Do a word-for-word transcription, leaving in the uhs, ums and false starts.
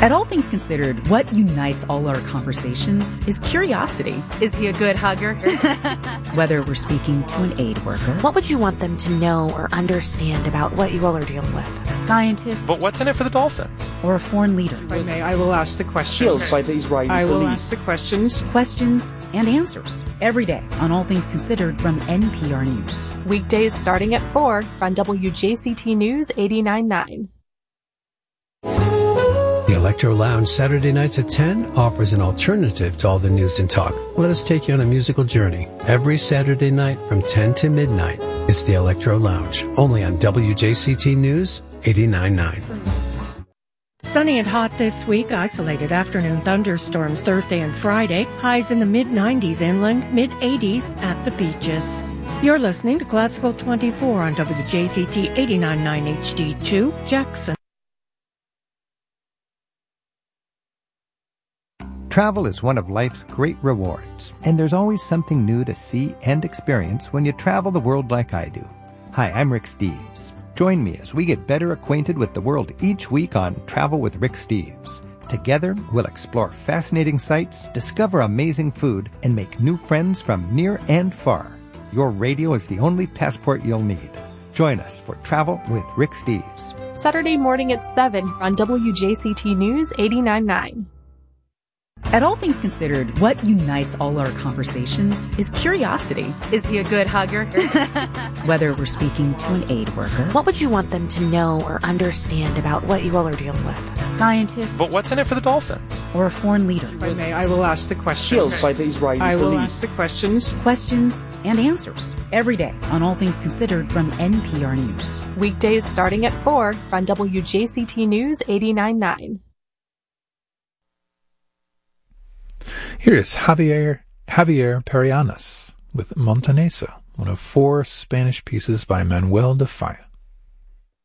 At All Things Considered, what unites all our conversations is curiosity. Is he a good hugger? Whether we're speaking to an aid worker, what would you want them to know or understand about what you all are dealing with? A scientist, but what's in it for the Dolphins? Or a foreign leader. If I may, I will ask the questions. Killed by the Israeli I will police. ask the questions. Questions and answers every day on All Things Considered from N P R News. Weekdays starting at four on W J C T News eighty-nine point nine. The Electro Lounge Saturday nights at ten offers an alternative to all the news and talk. Let us take you on a musical journey. Every Saturday night from ten to midnight, it's the Electro Lounge, only on W J C T News eighty-nine point nine. Sunny and hot this week. Isolated afternoon thunderstorms Thursday and Friday. Highs in the mid nineties inland, mid eighties at the beaches. You're listening to Classical twenty-four on W J C T eighty-nine point nine H D two, Jackson. Travel is one of life's great rewards, and there's always something new to see and experience when you travel the world like I do. Hi, I'm Rick Steves. Join me as we get better acquainted with the world each week on Travel with Rick Steves. Together, we'll explore fascinating sights, discover amazing food, and make new friends from near and far. Your radio is the only passport you'll need. Join us for Travel with Rick Steves. Saturday morning at seven on W J C T News eighty-nine point nine. At All Things Considered, what unites all our conversations is curiosity. Is he a good hugger? Whether we're speaking to an aid worker, what would you want them to know or understand about what you all are dealing with? A scientist, but what's in it for the Dolphins? Or a foreign leader. If I may, I will ask the questions. Killed by the Israeli I will police. ask the questions. Questions and answers every day on All Things Considered from N P R News. Weekdays starting at four on W J C T News eighty-nine point nine. Here is Javier Javier Perianos with Montanesa, one of four Spanish pieces by Manuel de Falla.